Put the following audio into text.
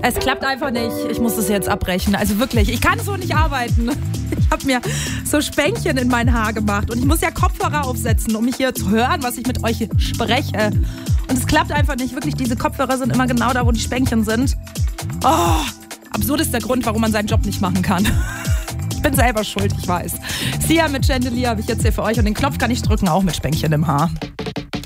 Es klappt einfach nicht. Ich muss das jetzt abbrechen. Also wirklich, ich kann so nicht arbeiten. Ich habe mir so Spänkchen in mein Haar gemacht und ich muss ja Kopfhörer aufsetzen, um mich hier zu hören, was ich mit euch spreche. Und es klappt einfach nicht. Wirklich, diese Kopfhörer sind immer genau da, wo die Spänkchen sind. Oh, absurdester Grund, warum man seinen Job nicht machen kann. Ich bin selber schuld, ich weiß. Sia mit Chandelier habe ich jetzt hier für euch und den Knopf kann ich drücken, auch mit Spänkchen im Haar.